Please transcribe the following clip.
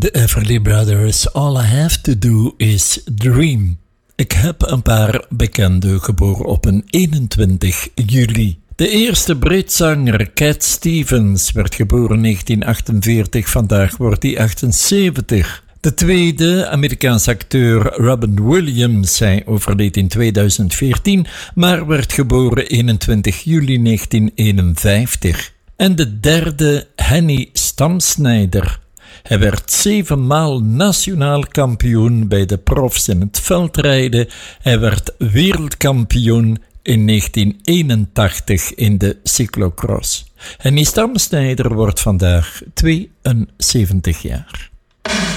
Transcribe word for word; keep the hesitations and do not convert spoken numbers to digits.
De Everly Brothers, All I Have to Do is Dream. Ik heb een paar bekenden geboren op een eenentwintig juli. De eerste Britzanger Cat Stevens werd geboren in negentien achtenveertig, vandaag wordt hij achtenzeventig. De tweede, Amerikaanse acteur Robin Williams, hij overleed in tweeduizend veertien, maar werd geboren eenentwintig juli negentien eenenvijftig. En de derde, Henny Stamsnijder. Hij werd zevenmaal nationaal kampioen bij de profs in het veldrijden. Hij werd wereldkampioen in negentien eenentachtig in de cyclocross. Henny Stamsnijder wordt vandaag tweeënzeventig jaar.